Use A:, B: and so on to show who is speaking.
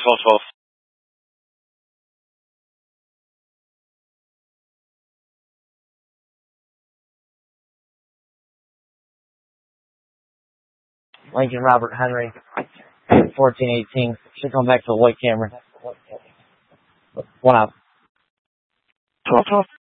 A: 12-12.
B: Lincoln Robert Henry, 1418. Should come back to the white camera. 1 out.
A: 12-12.